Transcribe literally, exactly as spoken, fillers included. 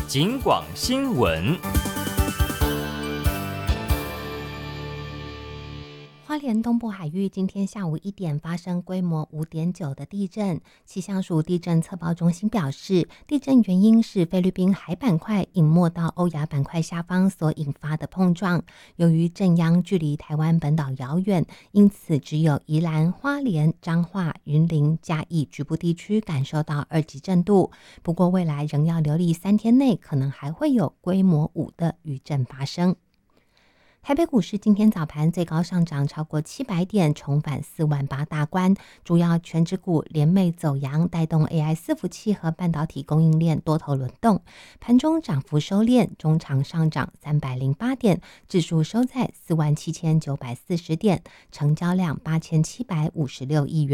警广新闻。 花莲东部海域今天下午一点发生规模五点九的地震，气象署地震测报中心表示，地震原因是菲律宾海板块隐没到欧亚板块下方所引发的碰撞。由于震央距离台湾本岛遥远，因此只有宜兰、花莲、彰化、云林、嘉义局部地区感受到二级震度。不过未来仍要留意三天内可能还会有规模五的余震发生。台北股市今天早盘最高上涨超过七百点，重返四万八大关，主要全指股联袂走阳，带动 A I 伺服器和半导体供应链多头轮动。盘中涨幅收敛，中场上涨三百零八点，指数收在四万七千九百四十点，成交量八千七百五十六亿元。